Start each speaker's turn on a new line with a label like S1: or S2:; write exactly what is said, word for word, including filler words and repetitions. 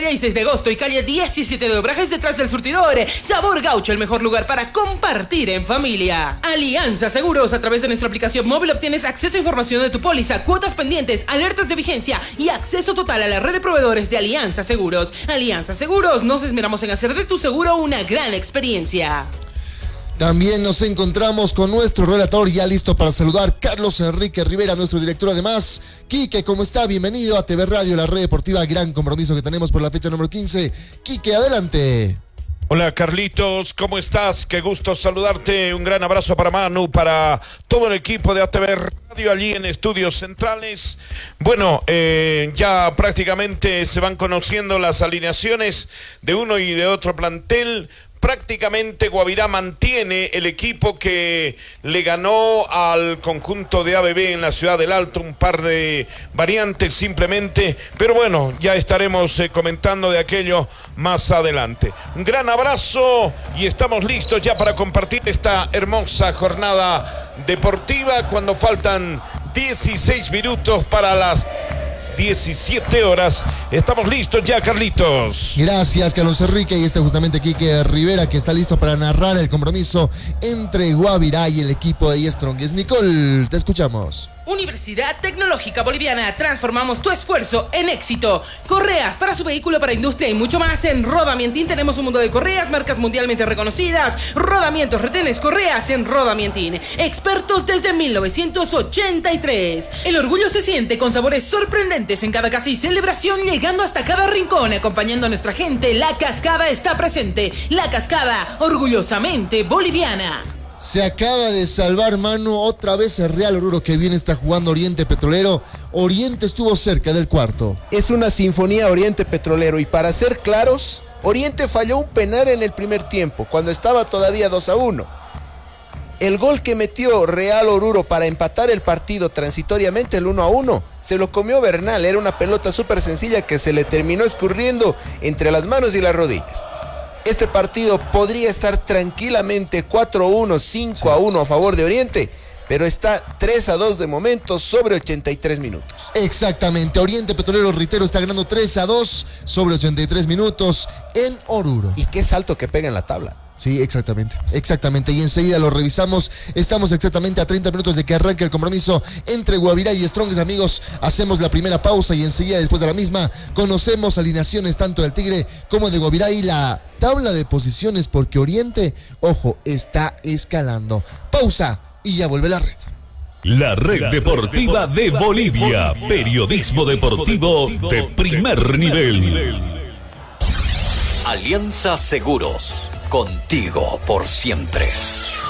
S1: y seis de agosto y calle diecisiete de Obrajes detrás del surtidor. Sabor Gaucho, el mejor lugar para compartir en familia. Alianza Seguros, a través de nuestra aplicación móvil obtienes acceso a información de tu póliza, cuotas pendientes, alertas de vigencia y acceso total a la red de proveedores de Alianza Seguros. Alianza Seguros, nos esmeramos en hacer de tu seguro una gran experiencia.
S2: También nos encontramos con nuestro relator ya listo para saludar, Carlos Enrique Rivera, nuestro director. Además, Quique, ¿cómo está? Bienvenido a T V Radio, la red deportiva, gran compromiso que tenemos por la fecha número quince. Quique, adelante.
S3: Hola Carlitos, ¿cómo estás? Qué gusto saludarte, un gran abrazo para Manu, para todo el equipo de A T V Radio allí en Estudios Centrales. Bueno, eh, ya prácticamente se van conociendo las alineaciones de uno y de otro plantel. Prácticamente Guavirá mantiene el equipo que le ganó al conjunto de A B B en la Ciudad del Alto, un par de variantes simplemente, pero bueno, ya estaremos eh, comentando de aquello más adelante. Un gran abrazo y estamos listos ya para compartir esta hermosa jornada deportiva cuando faltan dieciséis minutos para las diecisiete horas. Estamos listos ya, Carlitos.
S2: Gracias, Carlos Enrique. Y está justamente Quique Rivera, que está listo para narrar el compromiso entre Guavirá y el equipo de Strongest. Nicole, te escuchamos.
S1: Universidad Tecnológica Boliviana, transformamos tu esfuerzo en éxito. Correas para su vehículo, para industria y mucho más. En Rodamientín tenemos un mundo de correas, marcas mundialmente reconocidas. Rodamientos, retenes, correas en Rodamientín. Expertos desde mil novecientos ochenta y tres. El orgullo se siente con sabores sorprendentes en cada casa y celebración, llegando hasta cada rincón, acompañando a nuestra gente. La Cascada está presente. La Cascada, orgullosamente boliviana.
S2: Se acaba de salvar, Manu, otra vez el Real Oruro, que bien está jugando Oriente Petrolero. Oriente estuvo cerca del cuarto.
S4: Es una sinfonía Oriente Petrolero, y para ser claros, Oriente falló un penal en el primer tiempo, cuando estaba todavía dos a uno. El gol que metió Real Oruro para empatar el partido transitoriamente, el uno a uno, se lo comió Bernal. Era una pelota súper sencilla que se le terminó escurriendo entre las manos y las rodillas. Este partido podría estar tranquilamente cuatro a uno, cinco a uno a favor de Oriente, pero está tres a dos de momento sobre ochenta y tres minutos.
S2: Exactamente, Oriente Petrolero, reitero, está ganando tres a dos sobre ochenta y tres minutos en Oruro.
S4: Y qué salto que pega en la tabla.
S2: Sí, exactamente, exactamente, y enseguida lo revisamos. Estamos exactamente a treinta minutos de que arranque el compromiso entre Guavirá y Strongest, amigos. Hacemos la primera pausa y enseguida, después de la misma, conocemos alineaciones tanto del Tigre como de Guavirá y la tabla de posiciones, porque Oriente, ojo, está escalando. Pausa y ya vuelve la red.
S5: La red, la red deportiva, deportiva de Bolivia, Bolivia. Periodismo deportivo de primer nivel.
S6: Alianza Seguros, contigo por siempre.